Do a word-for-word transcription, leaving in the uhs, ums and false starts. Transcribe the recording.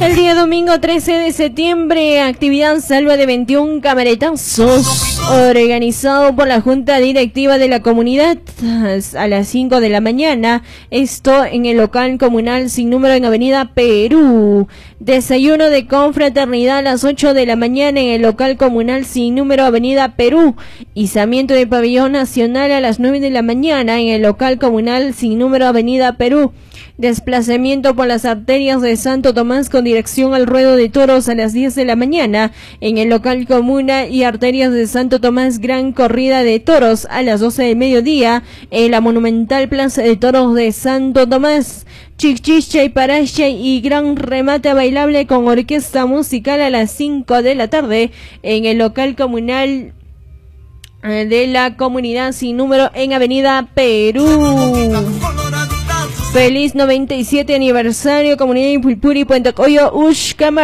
El día domingo trece de septiembre, actividad salva de veintiún camaretazos, organizado por la Junta Directiva de la Comunidad a las cinco de la mañana. Esto en el local comunal sin número en Avenida Perú. Desayuno de confraternidad a las ocho de la mañana en el local comunal sin número Avenida Perú. Izamiento de pabellón nacional a las nueve de la mañana en el local comunal sin número Avenida Perú. Desplazamiento por las arterias de Santo Tomás con dirección al ruedo de toros a las diez de la mañana en el local comuna y arterias de Santo Tomás, gran corrida de toros a las doce del mediodía en la monumental plaza de toros de Santo Tomás. Chichicha y paracha y gran remate bailable con orquesta musical a las cinco de la tarde en el local comunal de la comunidad sin número en Avenida Perú. Feliz noventa y siete aniversario, Comunidad Impulpuri, Puente Coyo, Ushcama.